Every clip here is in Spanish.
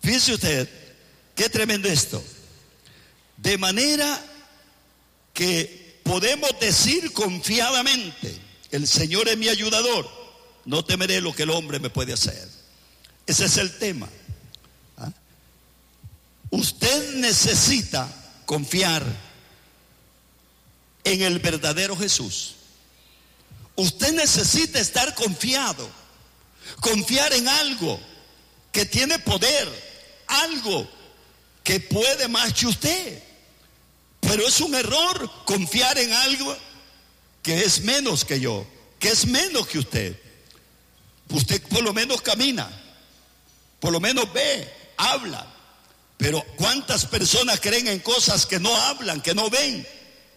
Fíjese usted, qué tremendo esto. De manera que podemos decir confiadamente, el Señor es mi ayudador, no temeré lo que el hombre me puede hacer. Ese es el tema. Usted necesita confiar en el verdadero Jesús. Usted necesita estar confiado, confiar en algo que tiene poder, algo que puede más que usted. Pero es un error confiar en algo que es menos que yo, que es menos que usted. Usted por lo menos camina, por lo menos ve, habla. Pero ¿cuántas personas creen en cosas que no hablan, que no ven?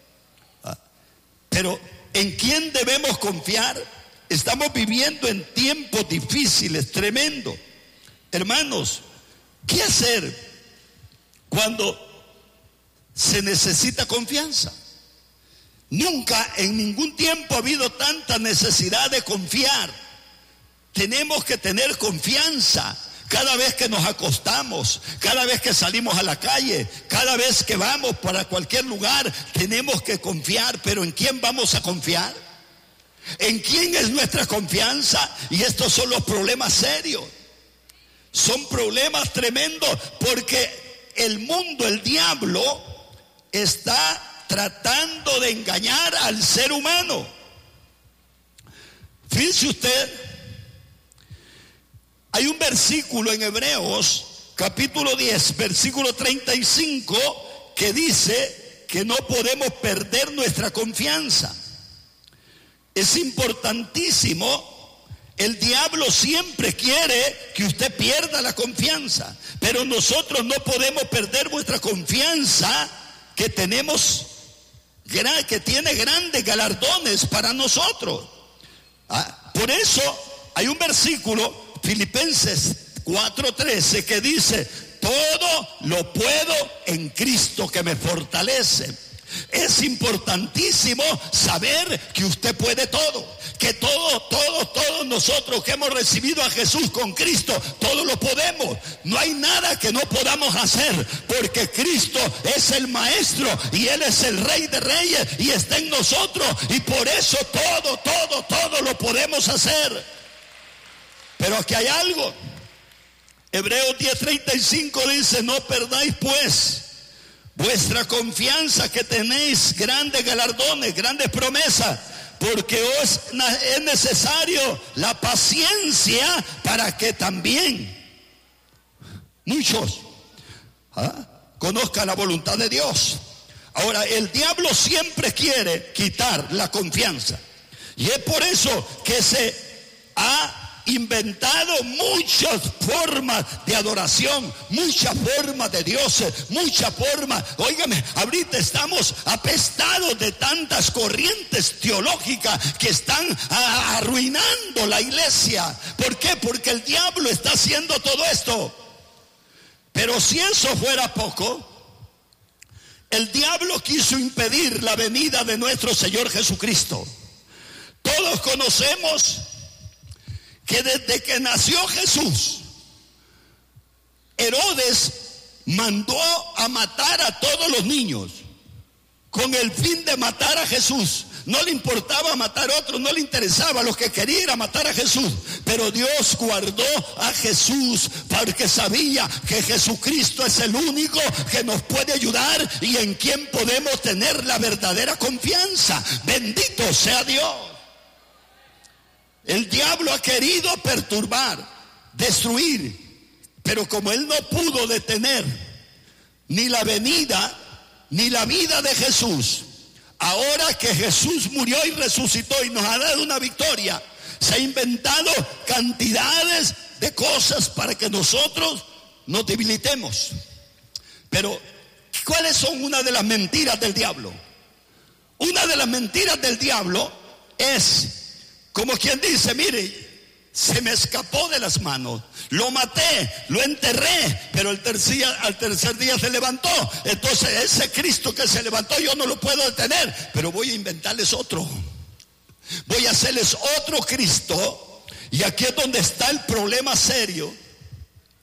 Pero ¿en quién debemos confiar? Estamos viviendo en tiempos difíciles, tremendos. Hermanos, ¿qué hacer cuando se necesita confianza? Nunca en ningún tiempo ha habido tanta necesidad de confiar. Tenemos que tener confianza cada vez que nos acostamos, cada vez que salimos a la calle, cada vez que vamos para cualquier lugar, tenemos que confiar. ¿Pero en quién vamos a confiar? ¿En quién es nuestra confianza? Y estos son los problemas serios. Son problemas tremendos porque el mundo, el diablo, está tratando de engañar al ser humano. Fíjese usted, hay un versículo en Hebreos, capítulo 10, versículo 35, que dice que no podemos perder nuestra confianza. Es importantísimo. El diablo siempre quiere que usted pierda la confianza, pero nosotros no podemos perder nuestra confianza que tenemos, que tiene grandes galardones para nosotros. Por eso hay un versículo, Filipenses 4:13, que dice: todo lo puedo en Cristo que me fortalece. Es importantísimo saber que usted puede todo, que todos nosotros que hemos recibido a Jesús con Cristo, todo lo podemos. No hay nada que no podamos hacer, porque Cristo es el Maestro y Él es el Rey de Reyes y está en nosotros, y por eso todo lo podemos hacer. Pero aquí hay algo. Hebreos 10:35 dice: no perdáis pues vuestra confianza, que tenéis grandes galardones, grandes promesas, porque os es necesario la paciencia para que también muchos conozcan la voluntad de Dios. Ahora, el diablo siempre quiere quitar la confianza, y es por eso que se ha inventado muchas formas de adoración, muchas formas de dioses, muchas formas. Óigame, ahorita estamos apestados de tantas corrientes teológicas que están arruinando la iglesia. ¿Por qué? Porque el diablo está haciendo todo esto. Pero si eso fuera poco, el diablo quiso impedir la venida de nuestro Señor Jesucristo. Todos conocemos que desde que nació Jesús, Herodes mandó a matar a todos los niños con el fin de matar a Jesús. No le importaba matar a otros, no le interesaba, lo que quería era matar a Jesús. Pero Dios guardó a Jesús porque sabía que Jesucristo es el único que nos puede ayudar y en quien podemos tener la verdadera confianza. Bendito sea Dios. El diablo ha querido perturbar, destruir, pero como él no pudo detener ni la venida ni la vida de Jesús, ahora que Jesús murió y resucitó y nos ha dado una victoria, se ha inventado cantidades de cosas para que nosotros nos debilitemos. Pero ¿cuáles son una de las mentiras del diablo? Una de las mentiras del diablo es como quien dice: mire, se me escapó de las manos, lo maté, lo enterré, pero al tercer día se levantó. Entonces ese Cristo que se levantó yo no lo puedo detener, pero voy a inventarles otro, voy a hacerles otro Cristo. Y aquí es donde está el problema serio,